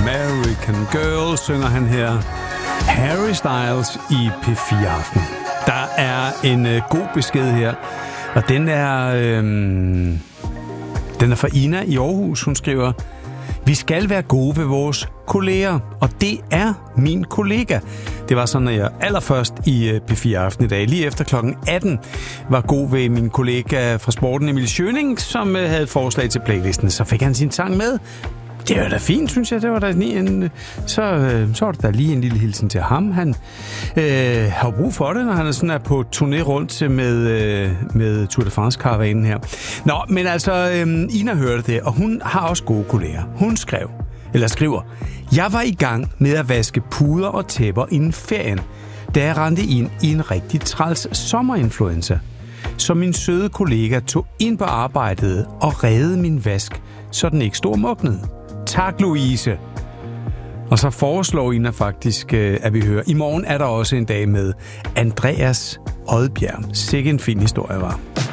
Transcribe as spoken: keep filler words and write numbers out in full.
American Girl, synger han her. Harry Styles i P fire Aften. Der er en øh, god besked her, og den er, øh, den er fra Ina i Aarhus. Hun skriver: vi skal være gode ved vores kolleger, og det er min kollega. Det var sådan, at jeg allerførst i P fire Aften i dag, lige efter klokken atten, var god ved min kollega fra Sporten, Emil Schøning, som havde et forslag til playlisten. Så fik han sin sang med. Det var da fint, synes jeg. Det var da lige en, så, så var det da lige en lille hilsen til ham. Han øh, har brug for det, når han er sådan er på turné rundt med, øh, med Tour de France-karavanen her. Nå, men altså, øh, Ina hørte det, og hun har også gode kolleger. Hun skrev, eller skriver: jeg var i gang med at vaske puder og tæpper inden ferien, da jeg rendte ind i en rigtig træls sommerinfluenza. Så min søde kollega tog ind på arbejdet og reddede min vask, så den ikke stod mugnet. Tak, Louise. Og så foreslår Ina faktisk, at vi hører. I morgen er der også en dag med Andreas Odbjerg. Sikke en fin historie, var.